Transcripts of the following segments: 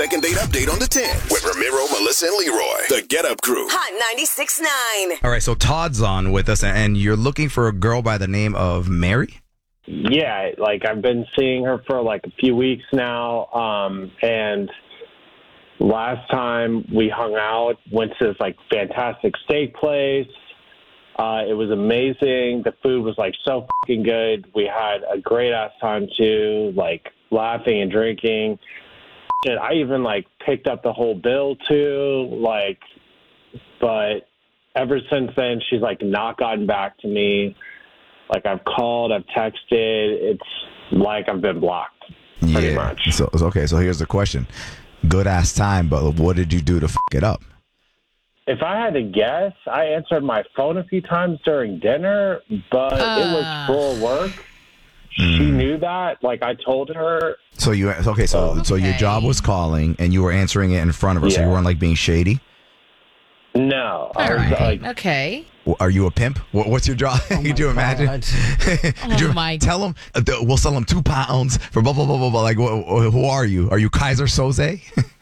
Second date update on the 10 with Ramiro, Melissa, and Leroy. The Get Up Crew. Hot 96.9. All right, so Todd's on with us, and you're looking for a girl by the name of Mary? Yeah, like I've been seeing her for like a few weeks now. And last time we hung out, went to this like fantastic steak place. It was amazing. The food was like so fucking good. We had a great ass time too, like laughing and drinking. Shit, I even like picked up the whole bill too, like, but ever since then, she's like not gotten back to me. Like I've called, I've texted. It's like I've been blocked, pretty much. So here's the question: good ass time, but what did you do to fuck it up? If I had to guess, I answered my phone a few times during dinner, but it was full work. She knew that. Like I told her. So your job was calling, and you were answering it in front of her, so you weren't like being shady. No, I was like, Okay. Are you a pimp? What's your job? Could you imagine? Tell them we'll sell them 2 pounds for blah blah blah blah blah. Like, who are you? Are you Kaiser Soze?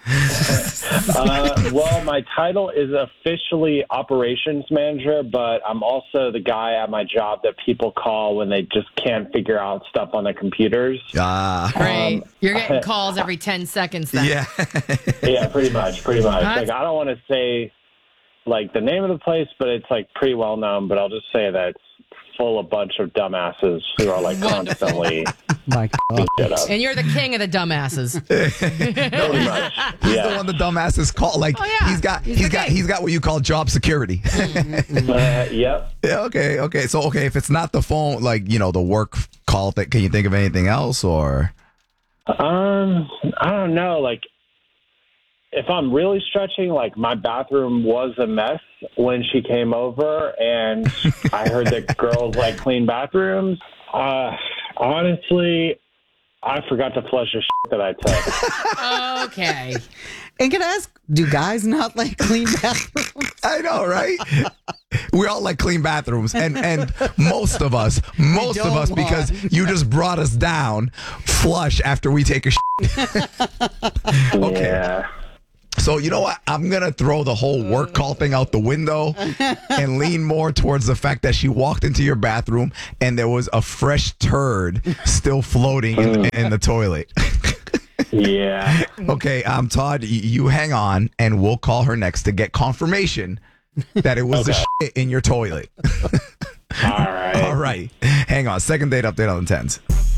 Well, my title is officially operations manager, but I'm also the guy at my job that people call when they just can't figure out stuff on their computers. Great. You're getting calls every 10 seconds then. Yeah. Yeah, pretty much. Like, I don't want to say like the name of the place, but it's like pretty well known. But I'll just say that it's full of bunch of dumbasses who are like constantly. My God. And you're the king of the dumbasses. Pretty much. He's the one the dumbasses call. Like he's got what you call job security. Yep. Yeah. Okay. So if it's not the phone, like the work call, can you think of anything else or? I don't know. Like, if I'm really stretching, like my bathroom was a mess when she came over, and I heard that girls like clean bathrooms. Honestly, I forgot to flush the shit that I took. Okay. And can I ask, do guys not like clean bathrooms? I know, right? We all like clean bathrooms, and most of us, because you just brought us down, flush after we take a shit. Okay. Yeah. So you know what? I'm going to throw the whole work call thing out the window and lean more towards the fact that she walked into your bathroom and there was a fresh turd still floating in the toilet. Yeah. Okay, Todd, you hang on and we'll call her next to get confirmation that it was the shit in your toilet. All right. All right. Hang on. Second date update on the 10s.